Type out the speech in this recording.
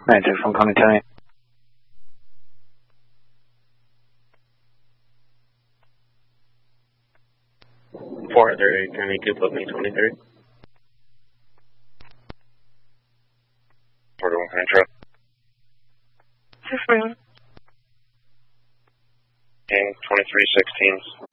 96 from Connie Tony. County Coop, me 23. 41 Contra. 6 man. King 2316,